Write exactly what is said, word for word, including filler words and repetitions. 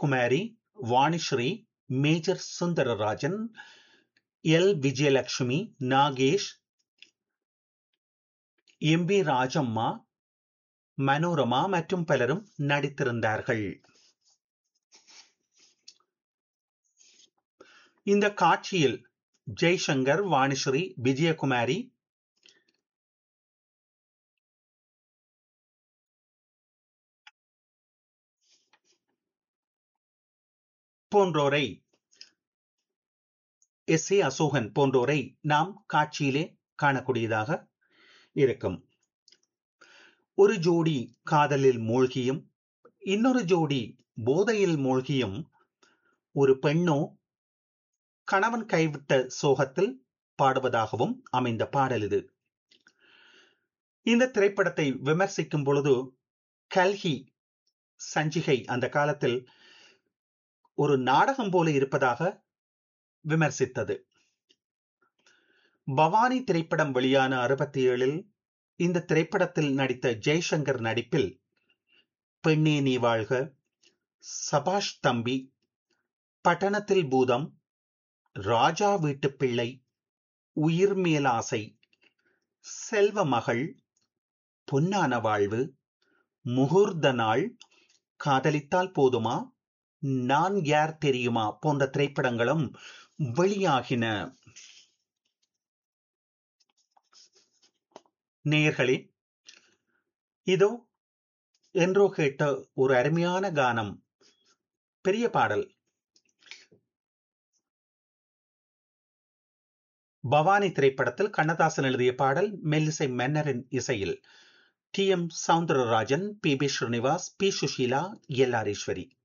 குமாரி, Vanisri, major Sundararajan, L Vijayalakshmi, Nagesh, M V Rajamma, Manorama மற்றும் பலரும் நடித்திருந்தார்கள். இந்த காட்சியில் ஜெய்சங்கர், வாணிஸ்ரீ, விஜயகுமாரி, போன்றோரை, எஸ் ஏ அசோகன் போன்றோரை நாம் காட்சியிலே காணக்கூடியதாக இருக்கும். ஒரு ஜோடி காதலில் மூழ்கியும் இன்னொரு ஜோடி போதையில் மூழ்கியும் ஒரு பெண்ணோ கணவன் கைவிட்ட சோகத்தில் பாடுவதாகவும் அமைந்த பாடல் இது. இந்த திரைப்படத்தை விமர்சிக்கும் பொழுது கல்கி சஞ்சிகை அந்த காலத்தில் ஒரு நாடகம் போல இருப்பதாக விமர்சித்தது. பவானி திரைப்படம் வெளியான அறுபத்தி ஏழில் இந்த திரைப்படத்தில் நடித்த ஜெய்சங்கர் நடிப்பில் பெண்ணே நீ வாழ்க, சபாஷ் தம்பி, பட்டணத்தில் பூதம், ராஜா வீட்டு பிள்ளை, உயிர் மேலாசை, செல்வ மகள், பொன்னான வாழ்வு, முகூர்த்த நாள், காதலித்தால் போதுமா, நான் யார் தெரியுமா போன்ற திரைப்படங்களும் வெளியாகின. நேயர்களே, இதோ என்றோ கேட்ட ஒரு அருமையான கானம், பெரிய பாடல். பவானி திரைப்படத்தில் கண்ணதாசன் எழுதிய பாடல், மெல்லிசை மன்னரின் இசையில் D M Soundararajan, B B Srinivas, B Sushila, L R Eswari.